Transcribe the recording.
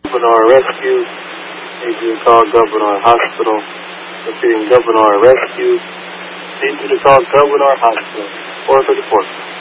Governor Rescue. Need you to call Governor Hospital. Repeating, Governor Rescue. Need you to call Governor Hospital. 434.